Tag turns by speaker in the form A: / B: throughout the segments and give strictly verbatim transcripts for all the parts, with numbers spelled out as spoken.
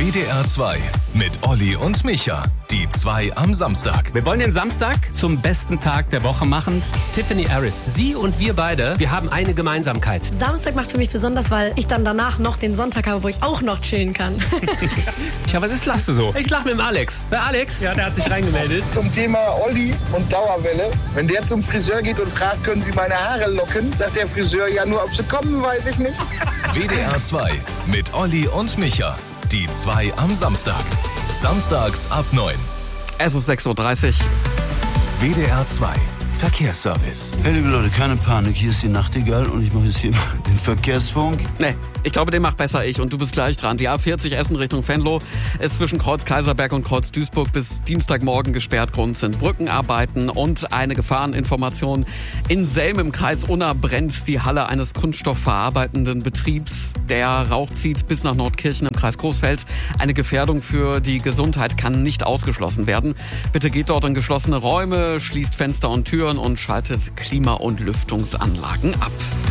A: W D R zwei mit Olli und Micha. Die zwei am Samstag.
B: Wir wollen den Samstag zum besten Tag der Woche machen. Tiffany Harris, sie und wir beide, wir haben eine Gemeinsamkeit.
C: Samstag macht für mich besonders, weil ich dann danach noch den Sonntag habe, wo ich auch noch chillen kann.
B: Ja, was ist, lachst du so? Ich lach mit dem Alex. Der Alex, ja, der hat sich reingemeldet.
D: Zum Thema Olli und Dauerwelle. Wenn der zum Friseur geht und fragt, können Sie meine Haare locken, sagt der Friseur, ja, nur ob sie kommen, weiß ich nicht.
A: W D R zwei mit Olli und Micha. Die zwei am Samstag. Samstags ab neun.
E: Es ist sechs Uhr dreißig.
A: W D R zwei Verkehrsservice.
F: Hey liebe Leute, keine Panik, hier ist die Nachtigall und ich mache jetzt hier mal den Verkehrsfunk.
E: Nee, ich glaube, den macht besser ich und du bist gleich dran. Die A vierzig Essen Richtung Venlo ist zwischen Kreuz Kaiserberg und Kreuz Duisburg bis Dienstagmorgen gesperrt. Grund sind Brückenarbeiten und eine Gefahreninformation. In Selm im Kreis Unna brennt die Halle eines kunststoffverarbeitenden Betriebs. Der Rauch zieht bis nach Nordkirchen im Kreis Coesfeld. Eine Gefährdung für die Gesundheit kann nicht ausgeschlossen werden. Bitte geht dort in geschlossene Räume, schließt Fenster und Türen und schaltet Klima- und Lüftungsanlagen ab.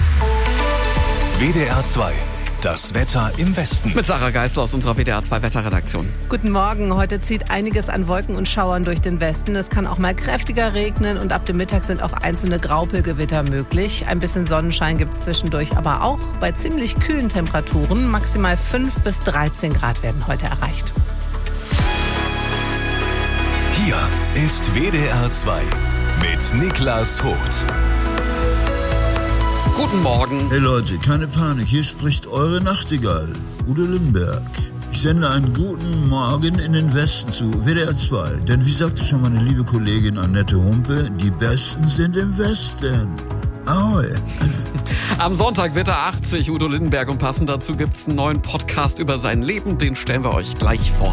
A: W D R zwei. Das Wetter im Westen.
E: Mit Sarah Geisler aus unserer W D R zwei Wetterredaktion.
G: Guten Morgen. Heute zieht einiges an Wolken und Schauern durch den Westen. Es kann auch mal kräftiger regnen und ab dem Mittag sind auch einzelne Graupelgewitter möglich. Ein bisschen Sonnenschein gibt es zwischendurch, aber auch bei ziemlich kühlen Temperaturen. Maximal fünf bis dreizehn Grad werden heute erreicht.
A: Hier ist W D R zwei mit Niklas Hoth.
E: Guten Morgen.
H: Hey Leute, keine Panik, hier spricht eure Nachtigall, Udo Lindenberg. Ich sende einen guten Morgen in den Westen zu W D R zwei. Denn wie sagte schon meine liebe Kollegin Annette Humpe, die Besten sind im Westen. Ahoi.
E: Am Sonntag wird er achtzig, Udo Lindenberg, und passend dazu gibt's einen neuen Podcast über sein Leben. Den stellen wir euch gleich vor.